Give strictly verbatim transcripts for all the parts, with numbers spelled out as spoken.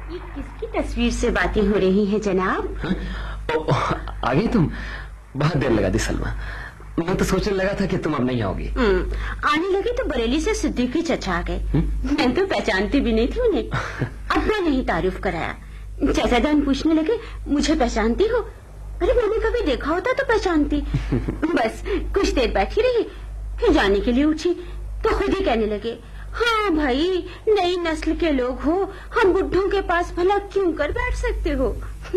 ये किसकी तस्वीर से बातें हो रही हैं जनाब? हाँ? ओ, ओ, आ गई तुम? बहुत देर लगा दी सलमा। मैं तो सोचने लगा था कि तुम अब नहीं आओगी। आने लगे तो बरेली से सिद्दीकी चचा आ गए। मैं तो पहचानती भी नहीं थी उन्हें। अपना नहीं तारुफ कराया। चाचा जान पूछने लगे, मुझे पहचानती हो? अरे मैंने कभी देखा होता तो पहचानती। बस कुछ देर बैठी रही, फिर जाने के लिए उठी तो खुद ही कहने लगे, हाँ भाई, नई नस्ल के लोग हो, हम बुढ़ों के पास भला क्यों कर बैठ सकते हो?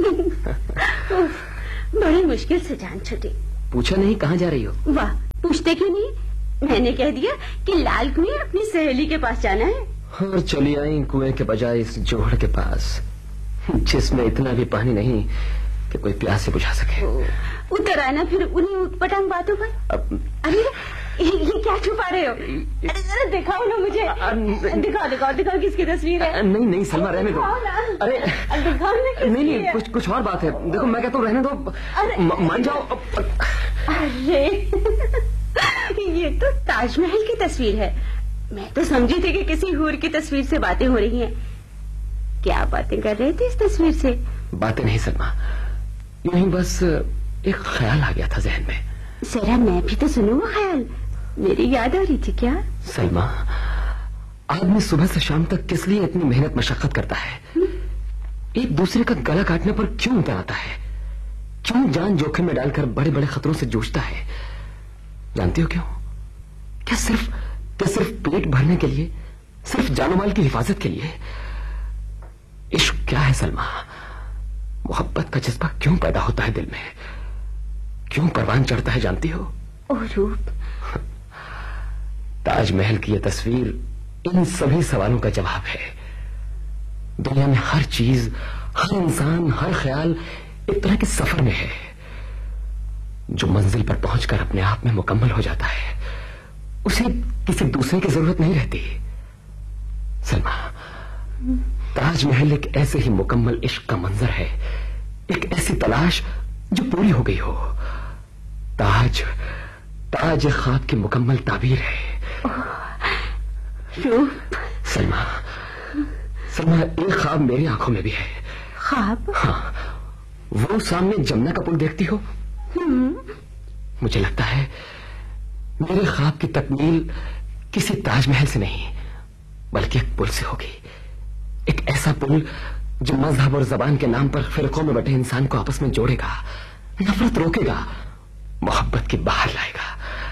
बड़ी मुश्किल से जान छूटी। पूछा नहीं कहाँ जा रही हो? वाह, पूछते क्यों नहीं? मैंने कह दिया कि लाल कुएं अपनी सहेली के पास जाना है। और चली आई कुएं के बजाय इस जोहड़ के पास, जिसमें इतना भी पानी नहीं कि कोई प्यास से बुझा सके। उतर आना फिर उन्हीं उटपटांग बातों पर। अब... अरे ये क्या छुपा रहे हो? अरे जरा दिखाओ ना मुझे। दिखाओ दिखाओ दिखाओ किसकी तस्वीर है? नहीं नहीं सलमा, रहने दो। अरे दिखाओ ना। नहीं नहीं कुछ कुछ और बात है। देखो मैं कहता हूँ रहने दो, मान जाओ। अरे ये तो ताजमहल की तस्वीर है। मैं तो समझी थी कि किसी हूर की तस्वीर से बातें हो रही हैं। क्या बातें कर रहे थे इस तस्वीर से? बातें नहीं सलमा, यूं ही बस एक ख्याल आ गया था जहन में। जरा मैं भी तो सुनूं वो ख्याल। मेरी याद आ रही थी क्या? सलमा, आदमी सुबह से शाम तक किस लिए इतनी मेहनत मशक्कत करता है? एक दूसरे का गला काटने पर क्यों उतर आता है? क्यों जान जोखिम में डालकर बड़े बड़े खतरों से जूझता है? जानती हो क्यों? क्या सिर्फ क्या सिर्फ पेट भरने के लिए, सिर्फ जानो माल की हिफाजत के लिए? इश्क क्या है सलमा? मोहब्बत का जज्बा क्यों पैदा होता है दिल में? क्यों परवान चढ़ता है जानती हो? ओ रूप, ताजमहल की यह तस्वीर इन सभी सवालों का जवाब है। दुनिया में हर चीज, हर इंसान, हर ख्याल एक तरह के सफर में है। जो मंजिल पर पहुंचकर अपने आप में मुकम्मल हो जाता है, उसे किसी दूसरे की जरूरत नहीं रहती। सलमा, ताजमहल एक ऐसे ही मुकम्मल इश्क का मंजर है, एक ऐसी तलाश जो पूरी हो गई हो। ताज ताज ख्वाब की मुकम्मल ताबीर है। रूप, सलमा, सलमा, एक ख्वाब मेरी आंखों में भी है। ख्वाब? हाँ, वो सामने जमुना का पुल देखती हो? मुझे लगता है मेरे ख्वाब की तकमील किसी ताजमहल से नहीं, बल्कि एक पुल से होगी। एक ऐसा पुल जो मजहब और जबान के नाम पर फिरकों में बटे इंसान को आपस में जोड़ेगा, नफरत रोकेगा, मोहब्बत की बाहर लाएगा।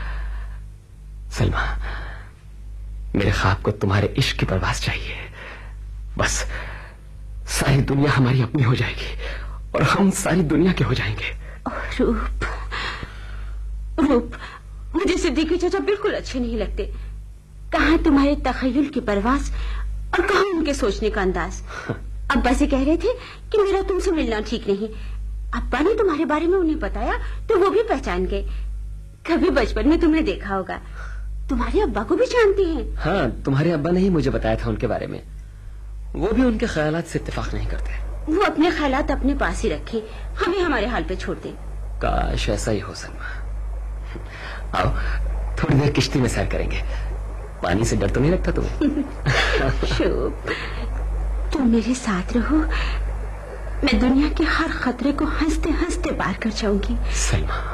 सलमा, मेरे ख्वाब को तुम्हारे इश्क की परवास चाहिए। बस सारी दुनिया हमारी अपनी हो जाएगी और हम सारी दुनिया के हो जाएंगे। रूप, रूप, मुझे सिद्दीकी चाचा बिल्कुल अच्छे नहीं लगते। कहाँ तुम्हारे तखय्युल की परवास और कहाँ उनके सोचने का अंदाज। अब्बा से कह रहे थे कि मेरा तुमसे मिलना ठीक नहीं। अब्बा ने तुम्हारे बारे में उन्हें बताया तो वो भी पहचान गए। कभी बचपन में तुमने देखा होगा। तुम्हारे अब्बा को भी जानती हैं? हाँ, तुम्हारे अब्बा ने ही मुझे बताया था उनके बारे में। वो भी उनके ख्यालात से इत्तेफाक नहीं करते। वो अपने ख्यालात अपने पास ही रखे, हमें हमारे हाल पे छोड़ दे। काश ऐसा ही हो सलमा। आओ थोड़ी देर किश्ती में सैर करेंगे। पानी से डर तो नहीं लगता तुम्हें? शोभ, तुम मेरे साथ रहो, मैं दुनिया के हर खतरे को हंसते हंसते पार कर जाऊंगी। सलमा,